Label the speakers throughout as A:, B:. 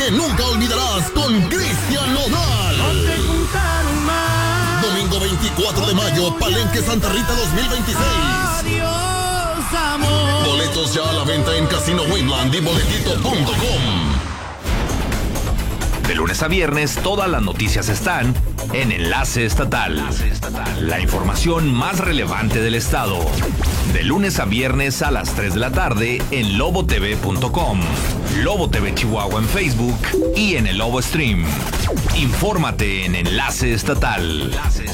A: que nunca olvidarás con Cristian Nodal.
B: No te contaron más.
A: Domingo 24 de mayo, Palenque Santa Rita 2026.
B: Adiós, amor.
A: Boletos ya a la venta en Casino Winland y boletito.com.
C: De lunes a viernes, todas las noticias están en Enlace Estatal. La información más relevante del estado. De lunes a viernes a las 3 de la tarde en lobotv.com, Lobo TV Chihuahua en Facebook y en el Lobo Stream. Infórmate en Enlace Estatal.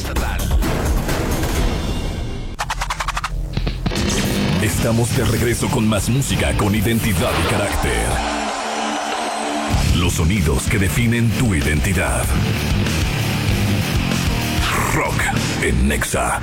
D: Estamos de regreso con más música con identidad y carácter. Los sonidos que definen tu identidad. Rock en Nexa.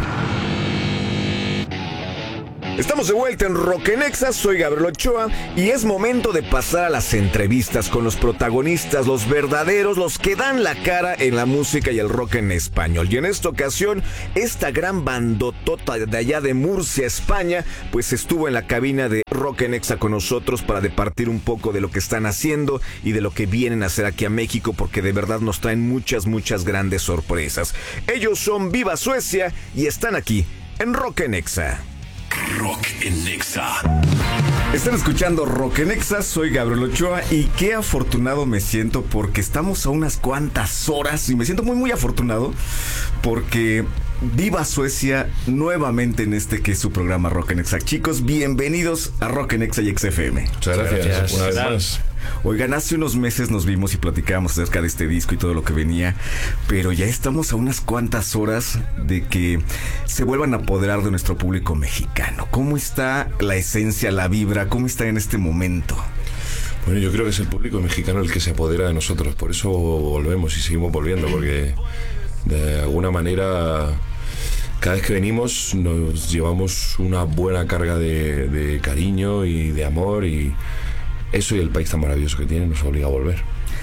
E: Estamos de vuelta en Rock en Nexa, soy Gabriel Ochoa y es momento de pasar a las entrevistas con los protagonistas, los verdaderos, los que dan la cara en la música y el rock en español. Y en esta ocasión, esta gran bandotota de allá de Murcia, España, pues estuvo en la cabina de Rock en Nexa con nosotros para departir un poco de lo que están haciendo y de lo que vienen a hacer aquí a México, porque de verdad nos traen muchas grandes sorpresas. Ellos son Viva Suecia y están aquí en Rock en Nexa.
D: Rock en Nexa.
E: Están escuchando Rock en Nexa, soy Gabriel Ochoa y qué afortunado me siento porque estamos a unas cuantas horas y me siento muy afortunado porque Viva Suecia nuevamente en este que es su programa Rock en Nexa. Chicos, bienvenidos a Rock en Nexa y XFM.
F: Muchas gracias. Una vez más.
E: Oigan, hace unos meses nos vimos y platicábamos acerca de este disco y todo lo que venía, pero ya estamos a unas cuantas horas de que se vuelvan a apoderar de nuestro público mexicano. ¿Cómo está la esencia, la vibra? ¿Cómo está en este momento?
F: Bueno, yo creo que es el público mexicano el que se apodera de nosotros, por eso volvemos y seguimos volviendo, porque de alguna manera cada vez que venimos nos llevamos una buena carga de cariño y de amor, y eso y el país tan maravilloso que tiene nos obliga a volver.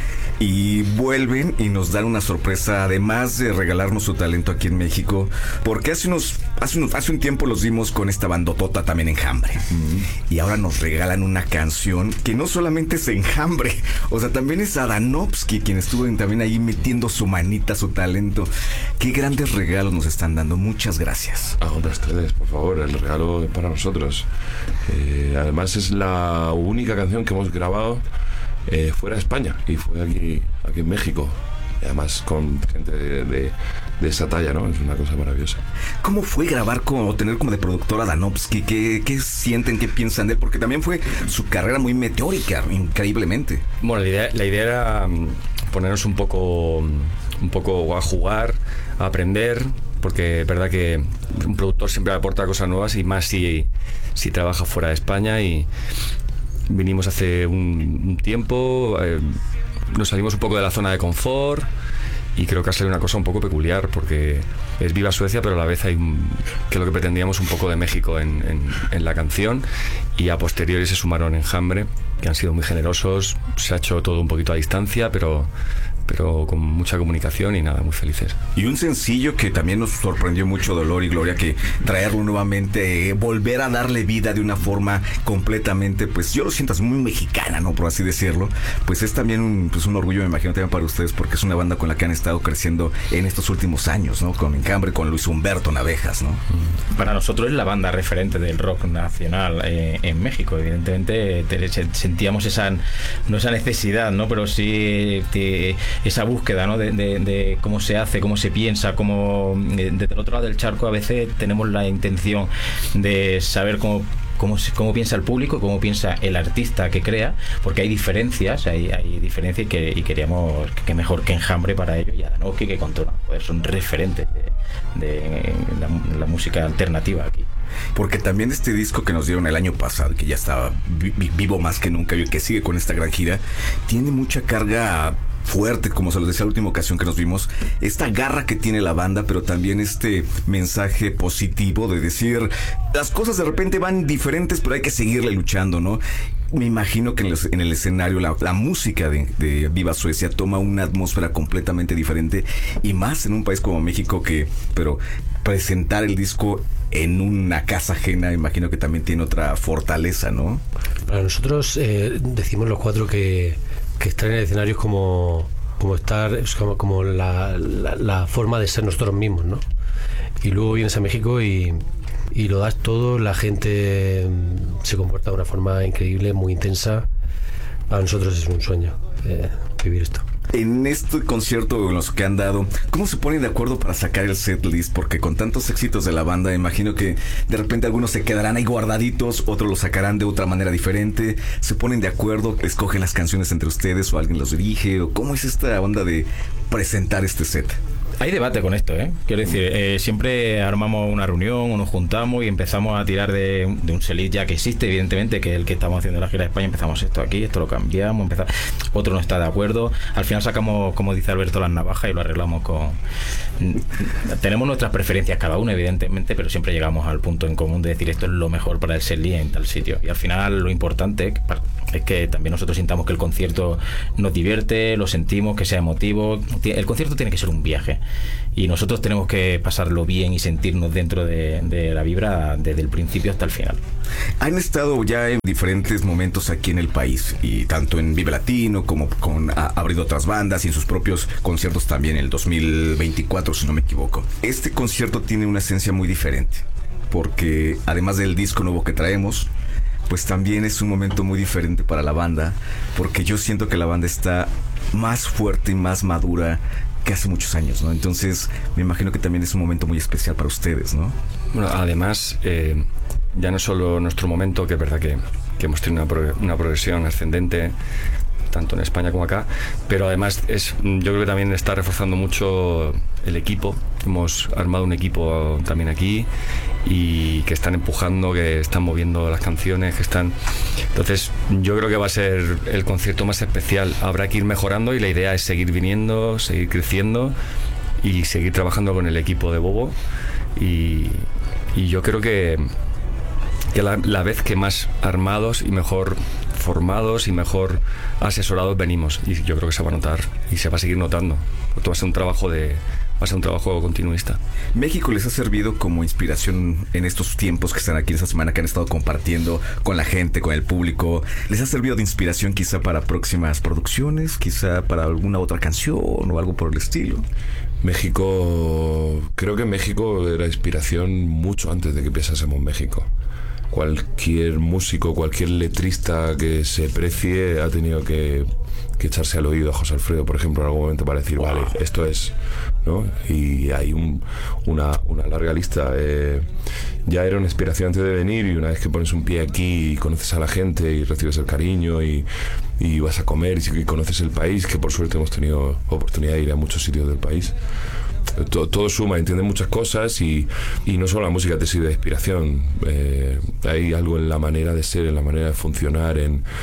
E: Y vuelven y nos dan una sorpresa, además de regalarnos su talento aquí en México, porque hace un tiempo los dimos con esta bandotota también Enjambre. Y ahora nos regalan una canción que no solamente es Enjambre, o sea, también es Adanovsky quien estuvo también ahí metiendo su manita, su talento. Qué grandes regalos nos están dando, muchas gracias.
F: A ustedes, por favor, el regalo es para nosotros. Además es la única canción que hemos grabado fuera de España, y fue aquí en México, y además con gente de esa talla, ¿no? Es una cosa maravillosa.
E: ¿Cómo fue grabar o tener como de productor a Adanovsky? ¿Qué sienten, qué piensan de él? Porque también fue su carrera muy meteórica, increíblemente.
G: Bueno, la idea era ponernos un poco a jugar, a aprender, porque es verdad que un productor siempre aporta cosas nuevas, y más si trabaja fuera de España. Y vinimos hace un tiempo, nos salimos un poco de la zona de confort, y creo que ha salido una cosa un poco peculiar, porque es Viva Suecia, pero a la vez hay que lo que pretendíamos un poco de México en la canción, y a posteriori se sumaron Enjambre, que han sido muy generosos. Se ha hecho todo un poquito a distancia, pero con mucha comunicación, y nada, muy felices.
E: Y un sencillo que también nos sorprendió mucho, Dolor y Gloria, que traerlo nuevamente, volver a darle vida de una forma completamente, pues yo lo siento así muy mexicana, ¿no? Por así decirlo. Pues es también un orgullo, me imagino, también para ustedes, porque es una banda con la que han estado creciendo en estos últimos años, ¿no? Con Enjambre, con Luis Humberto Navejas, ¿no?
H: Para nosotros es la banda referente del rock nacional en México. Evidentemente sentíamos no esa necesidad, ¿no? Pero sí esa búsqueda, ¿no? de cómo se hace, cómo se piensa, cómo desde el otro lado del charco a veces tenemos la intención de saber cómo piensa el público, cómo piensa el artista que crea, porque hay diferencias y queríamos que mejor que Enjambre para ello, y Adanovsky, que con todo, pues son referentes de la música alternativa aquí.
E: Porque también este disco que nos dieron el año pasado, que ya estaba vivo más que nunca, y que sigue con esta gran gira, tiene mucha carga fuerte, como se los decía la última ocasión que nos vimos, esta garra que tiene la banda, pero también este mensaje positivo de decir, las cosas de repente van diferentes, pero hay que seguirle luchando, ¿no? Me imagino que en el escenario la música de Viva Suecia toma una atmósfera completamente diferente, y más en un país como México, pero presentar el disco en una casa ajena, imagino que también tiene otra fortaleza, ¿no?
I: Para nosotros decimos los cuatro que que estar en el escenario es como estar, es como la forma de ser nosotros mismos, ¿no? Y luego vienes a México y lo das todo, la gente se comporta de una forma increíble, muy intensa. Para nosotros es un sueño vivir esto.
E: En este concierto en los que han dado, ¿cómo se ponen de acuerdo para sacar el setlist? Porque con tantos éxitos de la banda, imagino que de repente algunos se quedarán ahí guardaditos, otros los sacarán de otra manera diferente. ¿Se ponen de acuerdo? ¿Escogen las canciones entre ustedes o alguien los dirige? ¿O cómo es esta onda de presentar este set?
H: Hay debate con esto, ¿eh? Quiero decir, siempre armamos una reunión o nos juntamos y empezamos a tirar de un setlist ya que existe, evidentemente, que es el que estamos haciendo en la gira de España. Empezamos esto aquí, esto lo cambiamos, otro no está de acuerdo. Al final sacamos, como dice Alberto, las navajas y lo arreglamos con... Tenemos nuestras preferencias cada uno, evidentemente, pero siempre llegamos al punto en común de decir esto es lo mejor para el setlist en tal sitio. Y al final lo importante es que también nosotros sintamos que el concierto nos divierte, lo sentimos, que sea emotivo. El concierto tiene que ser un viaje y nosotros tenemos que pasarlo bien y sentirnos dentro de la vibra desde el principio hasta el final.
E: Han estado ya en diferentes momentos aquí en el país, y tanto en Vive Latino como abriendo otras bandas y en sus propios conciertos también en el 2024, si no me equivoco. Este concierto tiene una esencia muy diferente, porque además del disco nuevo que traemos, pues también es un momento muy diferente para la banda, porque yo siento que la banda está más fuerte y más madura que hace muchos años, ¿no? Entonces me imagino que también es un momento muy especial para ustedes, ¿no?
G: Bueno, además, ya no solo nuestro momento, que es verdad que hemos tenido una progresión ascendente tanto en España como acá, pero además yo creo que también está reforzando mucho el equipo. Hemos armado un equipo también aquí y que están empujando, que están moviendo las canciones, entonces yo creo que va a ser el concierto más especial. Habrá que ir mejorando y la idea es seguir viniendo, seguir creciendo y seguir trabajando con el equipo de Bobo, y yo creo que la vez que más armados y mejor formados y mejor asesorados venimos, y yo creo que se va a notar y se va a seguir notando, porque va a ser un trabajo continuista.
E: ¿México les ha servido como inspiración en estos tiempos que están aquí, esta semana que han estado compartiendo con la gente, con el público? ¿Les ha servido de inspiración quizá para próximas producciones, quizá para alguna otra canción o algo por el estilo?
F: Creo que México era inspiración mucho antes de que pensásemos México. Cualquier músico, cualquier letrista que se precie ha tenido que echarse al oído a José Alfredo, por ejemplo, en algún momento para decir, vale, esto es, ¿no? Y hay una larga lista. Ya era una inspiración antes de venir, y una vez que pones un pie aquí y conoces a la gente y recibes el cariño y vas a comer y conoces el país, que por suerte hemos tenido oportunidad de ir a muchos sitios del país. Todo suma, entiende muchas cosas, y no solo la música te sirve de inspiración. Hay algo en la manera de ser, en la manera de funcionar,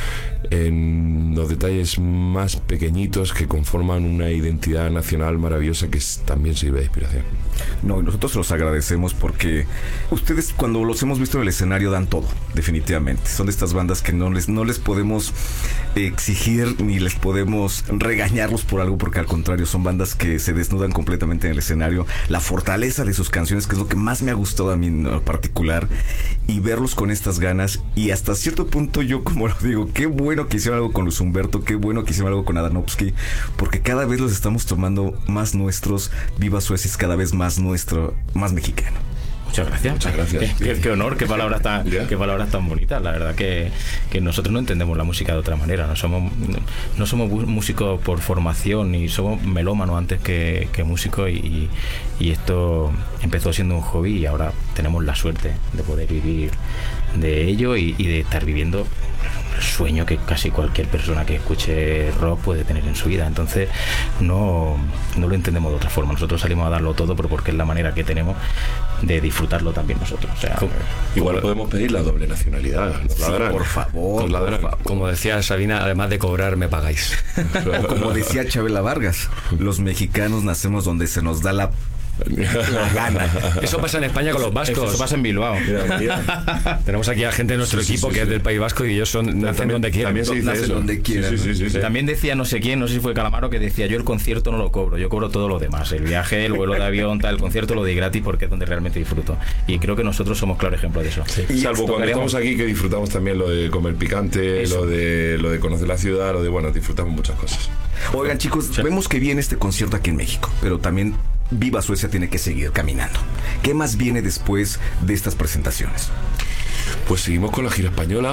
F: en los detalles más pequeñitos que conforman una identidad nacional maravillosa que también sirve de inspiración.
E: No, nosotros los agradecemos porque ustedes, cuando los hemos visto en el escenario, dan todo, definitivamente. Son de estas bandas que no les podemos exigir ni les podemos regañarlos por algo, porque al contrario, son bandas que se desnudan completamente en el escenario. La fortaleza de sus canciones, que es lo que más me ha gustado a mí en particular, y verlos con estas ganas. Y hasta cierto punto, yo como lo digo, qué bueno que hicieron algo con Luis Humberto, qué bueno que hicieron algo con Adanovsky, porque cada vez los estamos tomando más nuestros. Viva Suecia es cada vez más nuestro, más mexicano.
H: Muchas gracias.
F: Muchas gracias.
H: Qué honor, qué palabras tan bonitas. La verdad que nosotros no entendemos la música de otra manera. No somos músicos por formación, y somos melómanos antes que músicos, y esto empezó siendo un hobby y ahora tenemos la suerte de poder vivir de ello y de estar viviendo el sueño que casi cualquier persona que escuche rock puede tener en su vida. Entonces no lo entendemos de otra forma. Nosotros salimos a darlo todo, pero porque es la manera que tenemos de disfrutarlo también nosotros. O sea,
F: igual podemos pedir la doble nacionalidad. Nos la darán.
E: Por favor.
G: Como decía Sabina, además de cobrar, me pagáis.
E: Como decía Chabela Vargas, los mexicanos nacemos donde se nos da la la gana.
G: Eso pasa en España con los vascos.
H: Eso pasa en Bilbao.
G: Tenemos aquí a gente de nuestro equipo que es del País Vasco y ellos nacen donde quieren.
F: También se dice
E: Nacen
F: eso.
E: donde quieran.
F: Sí.
H: También decía no sé quién, no sé si fue Calamaro, que decía: yo el concierto no lo cobro, yo cobro todo lo demás, el viaje, el vuelo de avión, tal, el concierto lo doy gratis porque es donde realmente disfruto. Y creo que nosotros somos claro ejemplo de eso.
F: Y salvo cuando estamos aquí, que disfrutamos también lo de comer picante, lo de conocer la ciudad, disfrutamos muchas cosas.
E: Oigan, chicos, vemos que viene este concierto aquí en México, pero también Viva Suecia tiene que seguir caminando. ¿Qué más viene después de estas presentaciones?
F: Pues seguimos con la gira española,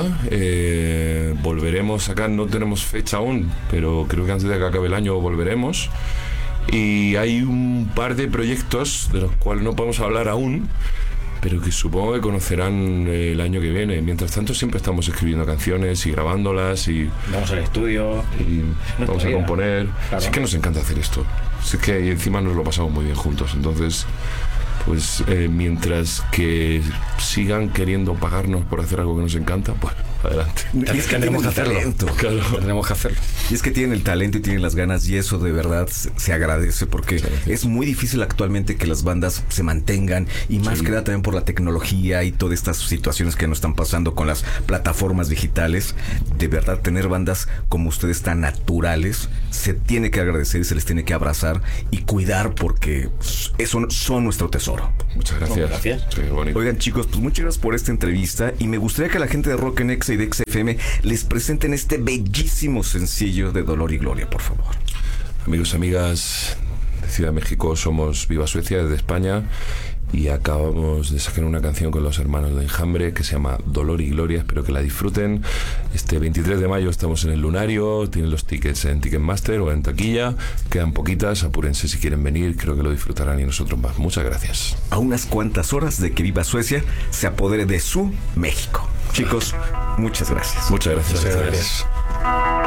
F: volveremos acá, no tenemos fecha aún, pero creo que antes de que acabe el año volveremos. Y hay un par de proyectos de los cuales no podemos hablar aún, pero que supongo que conocerán el año que viene. Mientras tanto siempre estamos escribiendo canciones y grabándolas y
H: vamos al estudio
F: y vamos a componer.
H: Claro.
F: Sí que nos encanta hacer esto. Sí que y encima nos lo pasamos muy bien juntos. Entonces, pues mientras que sigan queriendo pagarnos por hacer algo que nos encanta, pues adelante.
E: Y es que
G: Tendremos que hacerlo.
E: talento.
F: Claro.
G: Tendremos que hacerlo.
E: Y es que tienen el talento y tienen las ganas y eso de verdad se agradece porque es muy difícil actualmente que las bandas se mantengan y más que nada también por la tecnología y todas estas situaciones que nos están pasando con las plataformas digitales. De verdad tener bandas como ustedes tan naturales se tiene que agradecer y se les tiene que abrazar y cuidar porque eso son nuestro tesoro.
F: Muchas gracias.
H: Gracias.
F: Sí, bonito.
E: Oigan, chicos, pues muchas gracias por esta entrevista y me gustaría que la gente de Rock en Exa y de XFM les presenten este bellísimo sencillo de Dolor y Gloria, por favor.
F: Amigos, amigas de Ciudad de México, somos Viva Suecia desde España y acabamos de sacar una canción con los hermanos de Enjambre que se llama Dolor y Gloria. Espero que la disfruten. Este 23 de mayo estamos en el Lunario, tienen los tickets en Ticketmaster o en taquilla, quedan poquitas, apúrense si quieren venir, creo que lo disfrutarán y nosotros más. Muchas gracias.
E: A unas cuantas horas de que Viva Suecia se apodere de su México. Chicos, muchas gracias.
F: Muchas gracias.